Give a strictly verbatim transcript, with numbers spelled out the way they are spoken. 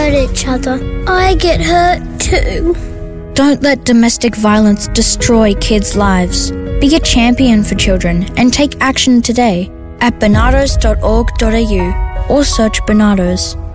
hurt each other. I get hurt too. Don't let domestic violence destroy kids' lives. Be a champion for children and take action today at barnardos dot org dot a u or search Barnardos.